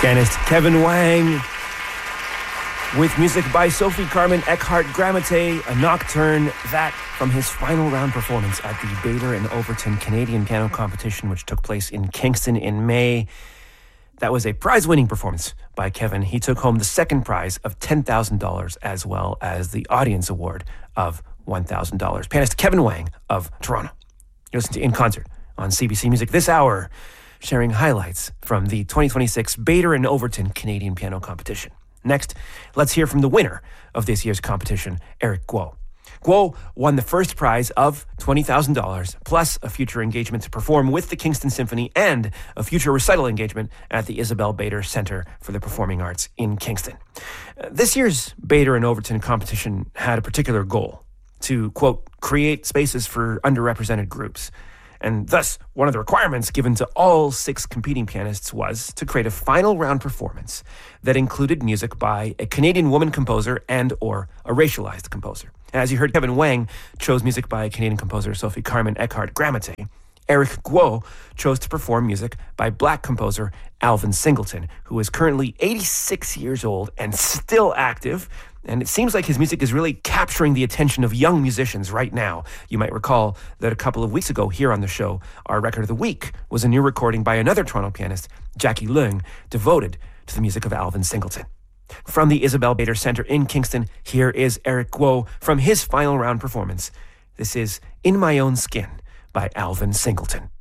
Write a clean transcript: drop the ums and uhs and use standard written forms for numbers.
Pianist Kevin Wang with music by Sophie Carmen Eckhart Gramate, a nocturne that from his final round performance at the Bader and Overton Canadian Piano Competition, which took place in Kingston in May. That was a prize-winning performance by Kevin. He took home the second prize of $10,000 as well as the audience award of $1,000. Pianist Kevin Wang of Toronto. You listen to In Concert on CBC Music this hour, sharing highlights from the 2026 Bader and Overton Canadian Piano Competition. Next, let's hear from the winner of this year's competition, Eric Guo. Guo won the first prize of $20,000 plus a future engagement to perform with the Kingston Symphony and a future recital engagement at the Isabel Bader Center for the Performing Arts in Kingston. This year's Bader and Overton competition had a particular goal to, quote, create spaces for underrepresented groups. And thus, one of the requirements given to all 6 competing pianists was to create a final round performance that included music by a Canadian woman composer and or a racialized composer. As you heard, Kevin Wang chose music by Canadian composer Sophie Carmen Eckhart Gramate. Eric Guo chose to perform music by Black composer Alvin Singleton, who is currently 86 years old and still active. And it seems like his music is really capturing the attention of young musicians right now. You might recall that a couple of weeks ago here on the show, our record of the week was a new recording by another Toronto pianist, Jackie Leung, devoted to the music of Alvin Singleton. From the Isabel Bader Center in Kingston, here is Eric Guo from his final round performance. This is In My Own Skin by Alvin Singleton.